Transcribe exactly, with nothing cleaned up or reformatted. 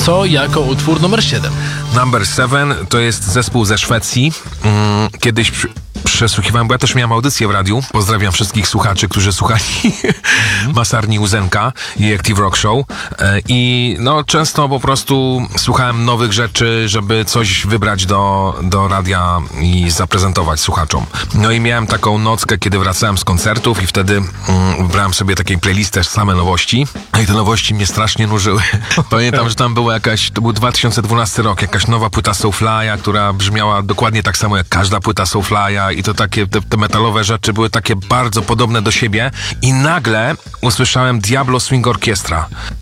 Co jako utwór numer siedem? Number Seven to jest zespół ze Szwecji. Mm, kiedyś przy, przesłuchiwałem, bo ja też miałem audycję w radiu. Pozdrawiam wszystkich słuchaczy, którzy słuchali Masarni Uzenka i Active Rock Show. E, I no często po prostu słuchałem nowych rzeczy, żeby coś wybrać do, do radia i zaprezentować słuchaczom. No i miałem taką nockę, kiedy wracałem z koncertów i wtedy mm, wybrałem sobie takiej playlistę same nowości. No i te nowości mnie strasznie nużyły. Pamiętam, że tam była jakaś, to był dwa tysiące dwunasty rok, jakaś nowa płyta Soulfly'a, która brzmiała dokładnie tak samo jak każda płyta Soulfly'a i to takie, te, te metalowe rzeczy były takie bardzo podobne do siebie i nagle usłyszałem Diablo Swing Orchestra